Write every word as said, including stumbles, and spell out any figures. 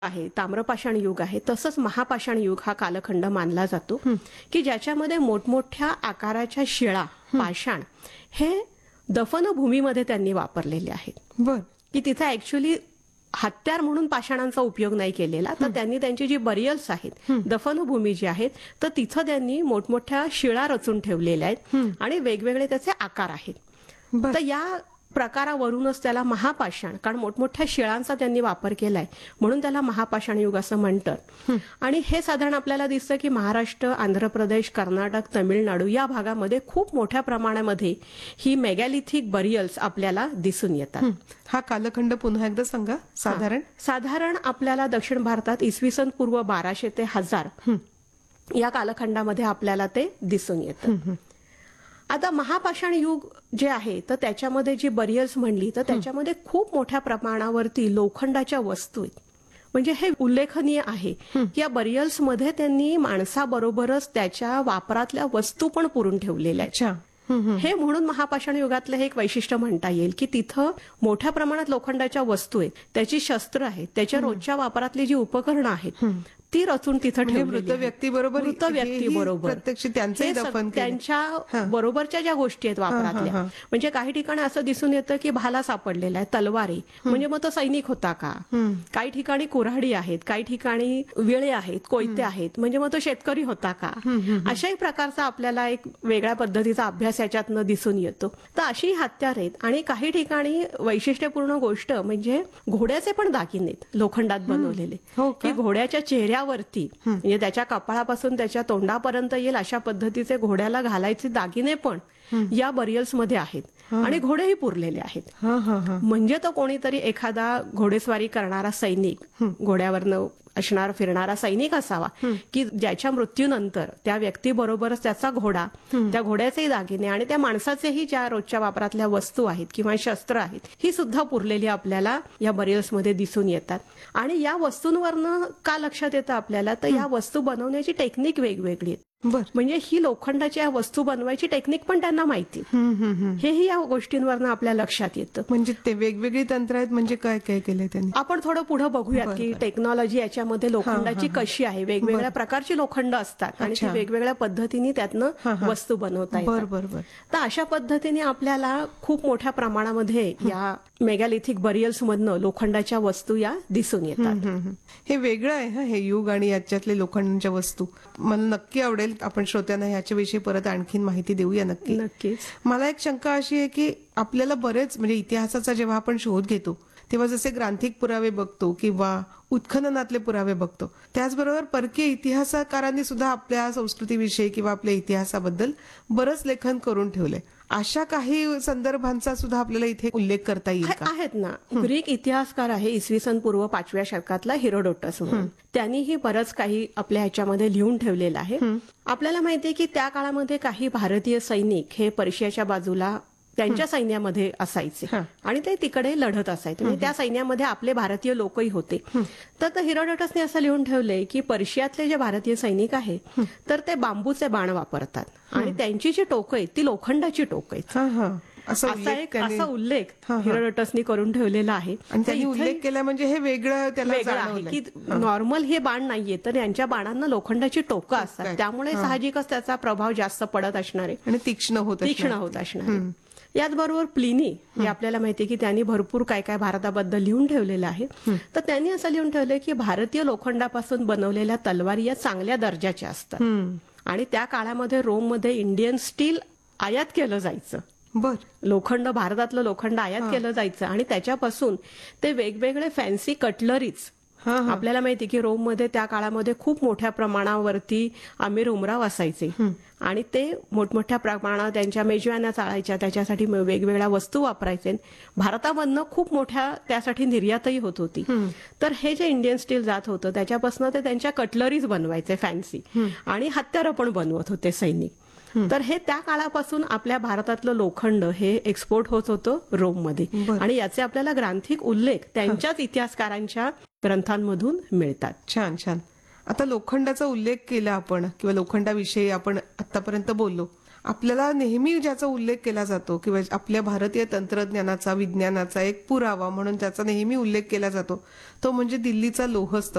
आहे, ताम्रपाषाण युग आहे, तसंच महापाषाण युग हा कालखंड मानला जातो की ज्याच्यामध्ये मोठमोठ्या आकाराच्या शिळा, पाषाण हे दफनभूमीमध्ये त्यांनी वापरलेले आहेत. बर की तिथे ऍक्च्युली हत्यार म्हणून पाषाणांचा उपयोग नाही केलेला, तर त्यांनी त्यांची जी बरियल्स आहेत, दफनभूमी जी आहेत, तर तिथं त्यांनी मोठमोठ्या शिळा रचून ठेवलेल्या आहेत आणि वेगवेगळे त्याचे आकार आहेत. बर तर या प्रकारावरूनच त्याला महापाषाण, कारण मोठमोठ्या शिळांचा त्यांनी वापर केलाय म्हणून त्याला महापाषाण युग असं म्हणतात. आणि हे साधारण आपल्याला दिसतं की महाराष्ट्र, आंध्र प्रदेश, कर्नाटक, तमिळनाडू या भागामध्ये खूप मोठ्या प्रमाणामध्ये ही मेगॅलिथिक बरियल्स आपल्याला दिसून येतात. हा कालखंड पुन्हा एकदा सांगा साधारण. साधारण आपल्याला दक्षिण भारतात इसवी सन पूर्व बाराशे ते हजार या कालखंडामध्ये आपल्याला ते दिसून येतं. आता महापाषाण युग जे आहे तर त्याच्यामध्ये जी बरियल्स म्हणली तर त्याच्यामध्ये खूप मोठ्या प्रमाणावरती लोखंडाच्या वस्तू आहेत. म्हणजे हे उल्लेखनीय आहे की या बरियल्समध्ये त्यांनी माणसाबरोबरच त्याच्या वापरातल्या वस्तू पण पुरून ठेवलेल्या आहेत. अच्छा. हे म्हणून महापाषाण युगातलं हे एक वैशिष्ट्य म्हणता येईल की तिथं मोठ्या प्रमाणात लोखंडाच्या वस्तू आहेत, त्याची शस्त्र आहेत, त्याच्या रोजच्या वापरातली जी उपकरणं आहेत ती रचून तिथं म्हणजे ठेवलेली मृत आहेत. व्यक्ती बरोबर मृत व्यक्ती बरोबर प्रत्यक्ष त्यांचे हे दफन सग- केले. त्यांच्या बरोबरच्या ज्या गोष्टी आहेत वापरातल्या, हा. म्हणजे काही ठिकाणी असं दिसून येतं की भाला सापडलेला आहे, तलवारी, म्हणजे मग तो सैनिक होता का? काही ठिकाणी कुऱ्हाडी आहेत, काही ठिकाणी विळे आहेत, कोयते आहेत, म्हणजे मग तो शेतकरी होता का? अशाही प्रकारचा आपल्याला एक वेगळ्या पद्धतीचा अभ्यास याच्यातनं दिसून येतो. तर अशी हत्यार आहेत. आणि काही ठिकाणी वैशिष्ट्यपूर्ण गोष्ट म्हणजे घोड्याचे पण दागिने आहेत लोखंडात बनवलेले, हो का? की घोड्याच्या चेहऱ्यावरती म्हणजे त्याच्या कपाळापासून त्याच्या तोंडापर्यंत येईल अशा पद्धतीचे घोड्याला घालायचे दागिने पण या बरियल्स मध्ये आहेत आणि घोडेही पुरलेले आहेत. हा हा हा म्हणजे तो कोणीतरी एखादा घोडेस्वारी करणारा सैनिक, घोड्यावरनं असणारा फिरणारा सैनिक असावा की ज्याच्या मृत्यूनंतर त्या व्यक्तीबरोबरच त्याचा घोडा, त्या घोड्याचेही दागिने आणि त्या माणसाचेही ज्या रोजच्या वापरातल्या वस्तू आहेत किंवा शस्त्र आहेत ही सुद्धा पुरलेली आपल्याला या बरियल्समध्ये दिसून येतात. आणि या वस्तूंवरनं का लक्षात येतं आपल्याला, तर या वस्तू बनवण्याची टेक्निक वेगवेगळी आहे. बर म्हणजे ही लोखंडाच्या वस्तू बनवायची टेक्निक पण त्यांना माहिती, हेही या गोष्टींवरनं आपल्या लक्षात येतं. म्हणजे ते वेगवेगळी तंत्र आहेत. म्हणजे काय काय केलंय त्यांनी? आपण थोडं पुढे बघूयात की टेक्नॉलॉजी याच्यामध्ये लोखंडाची कशी आहे. वेगवेगळ्या प्रकारची लोखंड असतात आणि ती वेगवेगळ्या पद्धतीने त्यातनं वस्तू बनवता बर येतात. बर बर तर अशा पद्धतीने आपल्याला खूप मोठ्या प्रमाणामध्ये या मेगॅलिथिक बरियल्स मधनं लोखंडाच्या वस्तू या दिसून येतात. हे वेगळं आहे हा, हे युग आणि याच्यातले लोखंडाच्या वस्तू. मला नक्की आवडेल आपण श्रोत्यांना ह्याच्याविषयी परत आणखीन माहिती देऊया नक्की. नक्कीच. मला एक शंका अशी आहे की आपल्याला बरेच म्हणजे इतिहासाचा जेव्हा आपण शोध घेतो तेव्हा जसे ग्रांथिक पुरावे बघतो किंवा उत्खननातले पुरावे बघतो, त्याचबरोबर परकीय इतिहासकारांनी सुद्धा आपल्या संस्कृतीविषयी किंवा आपल्या इतिहासाबद्दल बरंच लेखन करून ठेवलंय. अशा काही संदर्भांचा सुद्धा आपल्याला इथे उल्लेख करता येईल का? आहेत ना. ग्रीक इतिहासकार आहे इसवी सन पूर्व पाचव्या शतकातला हेरोडोटस म्हणून, त्यांनीही बरंच काही आपल्या ह्याच्यामध्ये लिहून ठेवलेलं आहे. आपल्याला माहितीये की त्या काळामध्ये काही भारतीय सैनिक हे पर्शियाच्या बाजूला त्यांच्या सैन्यामध्ये असायचे आणि ते तिकडे लढत असायचे. म्हणजे त्या सैन्यामध्ये आपले भारतीय लोकही होते. तर हेरोडोटसने असं लिहून ठेवलंय की पर्शियातले जे भारतीय सैनिक आहेत तर ते बांबूचे बाण वापरतात आणि त्यांची जी टोकं आहेत ती लोखंडाची टोकं आहेत. हा हा असा असा उल्लेख एक त्यांनी- असा उल्लेख हेरोडोटसने करून ठेवलेला आहे. आणि त्यांनी तर इथे उल्लेख केला म्हणजे हे वेगळं त्याला वेगळं आहे जाणवलंय. की नॉर्मल हे बाण नाहीये, तर यांच्या बाणांना लोखंडाची टोकं असतात, त्यामुळे साहजिकच त्याचा प्रभाव जास्त पडत असणार आहे, आणि तीक्ष्ण होत तीक्ष्ण होत असणार आहे. याचबरोबर प्लिनी हे आपल्याला माहितीये की त्यांनी भरपूर काय काय भारताबद्दल लिहून ठेवलेलं आहे. तर त्यांनी असं लिहून ठेवलंय की भारतीय लोखंडापासून बनवलेल्या तलवारी या चांगल्या दर्जाच्या असतात आणि त्या काळामध्ये रोममध्ये इंडियन स्टील आयात केलं जायचं. बर लोखंड, भारतातलं लोखंड आयात केलं जायचं आणि त्याच्यापासून ते वेगवेगळे फॅन्सी कटलरीज. आपल्याला माहिती की रोम मध्ये त्या काळामध्ये खूप मोठ्या प्रमाणावरती अमीर उमराव असायचे आणि ते मोठमोठ्या प्रमाणात त्यांच्या मेजवान्या चाळायच्या, त्याच्यासाठी वेगवेगळ्या वस्तू वापरायचे. भारतामधनं खूप मोठ्या त्यासाठी निर्यातही होत होती. तर हे जे इंडियन स्टील जात होतं त्याच्यापासून ते त्यांच्या कटलरीज बनवायचे फॅन्सी आणि हत्यारं पण बनवत होते सैनिक. तर हे त्या काळापासून आपल्या भारतातलं लोखंड हे एक्सपोर्ट होत होतं रोममध्ये आणि याचे आपल्याला ग्रांथिक उल्लेख त्यांच्याच इतिहासकारांच्या ग्रंथांमधून मिळतात. छान छान. आता लोखंडाचा उल्लेख केला आपण किंवा लोखंडाविषयी आपण आतापर्यंत बोललो. आपल्याला नेहमी ज्याचा उल्लेख केला जातो किंवा आपल्या भारतीय तंत्रज्ञानाचा, विज्ञानाचा एक पुरावा म्हणून त्याचा नेहमी उल्लेख केला जातो तो म्हणजे दिल्लीचा लोहस्तंभ.